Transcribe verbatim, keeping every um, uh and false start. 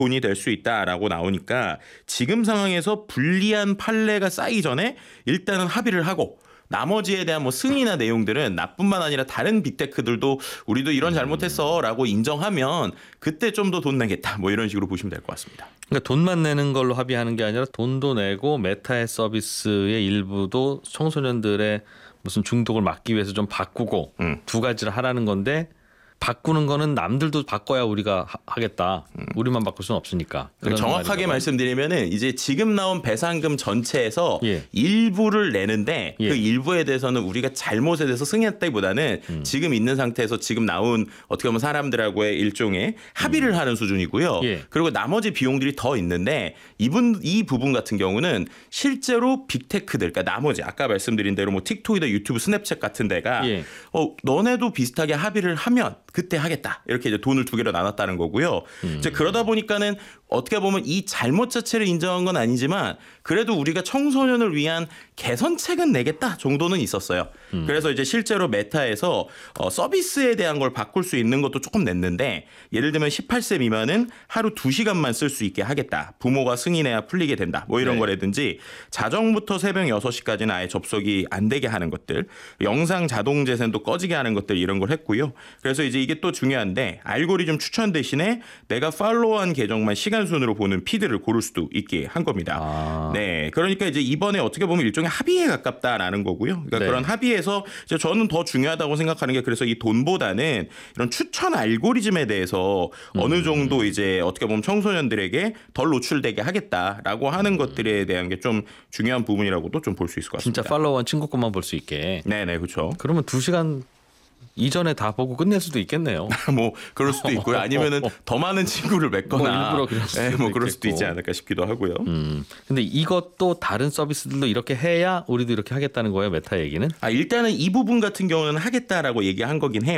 돈이 될 수 있다라고 나오니까 지금 상황에서 불리한 판례가 쌓이기 전에 일단은 합의를 하고 나머지에 대한 뭐 승인이나 내용들은 나뿐만 아니라 다른 빅테크들도 우리도 이런 잘못했어라고 인정하면 그때 좀 더 돈 내겠다 뭐 이런 식으로 보시면 될 것 같습니다. 그러니까 돈만 내는 걸로 합의하는 게 아니라 돈도 내고 메타의 서비스의 일부도 청소년들의 무슨 중독을 막기 위해서 좀 바꾸고 음. 두 가지를 하라는 건데 바꾸는 거는 남들도 바꿔야 우리가 하, 하겠다. 음. 우리만 바꿀 수는 없으니까. 정확하게 말씀드리면은 이제 지금 나온 배상금 전체에서 예. 일부를 내는데 예. 그 일부에 대해서는 우리가 잘못에 대해서 승인했다기보다는 음. 지금 있는 상태에서 지금 나온 어떻게 보면 사람들하고의 일종의 합의를 음. 하는 수준이고요. 예. 그리고 나머지 비용들이 더 있는데 이분 이 부분 같은 경우는 실제로 빅테크들, 그러니까 나머지 아까 말씀드린 대로 뭐 틱톡이나 유튜브, 스냅챗 같은 데가 예. 어 너네도 비슷하게 합의를 하면 그때 하겠다. 이렇게 이제 돈을 두 개로 나눴다는 거고요. 음. 이제 그러다 보니까는 어떻게 보면 이 잘못 자체를 인정한 건 아니지만 그래도 우리가 청소년을 위한 개선책은 내겠다 정도는 있었어요. 음. 그래서 이제 실제로 메타에서 어, 서비스에 대한 걸 바꿀 수 있는 것도 조금 냈는데 예를 들면 십팔 세 미만은 하루 두 시간만 쓸 수 있게 하겠다. 부모가 승인해야 풀리게 된다. 뭐 이런 네. 거라든지 자정부터 새벽 여섯 시까지는 아예 접속이 안 되게 하는 것들, 영상 자동 재생도 꺼지게 하는 것들 이런 걸 했고요. 그래서 이제 이게 또 중요한데 알고리즘 추천 대신에 내가 팔로우한 계정만 시간 순으로 보는 피드를 고를 수도 있게 한 겁니다. 아. 네, 그러니까 이제 이번에 어떻게 보면 일종의 합의에 가깝다라는 거고요. 그러니까 네. 그런 합의에서 이제 저는 더 중요하다고 생각하는 게 그래서 이 돈보다는 이런 추천 알고리즘에 대해서 음. 어느 정도 이제 어떻게 보면 청소년들에게 덜 노출되게 하겠다라고 하는 음. 것들에 대한 게 좀 중요한 부분이라고도 좀 볼 수 있을 것 같습니다. 진짜 팔로우한 친구 것만 볼 수 있게. 네, 네, 그렇죠. 그러면 두 시간 이전에 다 보고 끝낼 수도 있겠네요. 뭐 그럴 수도 있고요. 아니면은 더 많은 친구를 맺거나, 뭐 일부러 그럴 수도, 네, 뭐 그럴 수도 있지 않을까 싶기도 하고요. 음, 근데 이것도 다른 서비스들도 이렇게 해야 우리도 이렇게 하겠다는 거예요, 메타 얘기는? 아 일단은 이 부분 같은 경우는 하겠다라고 얘기한 거긴 해요.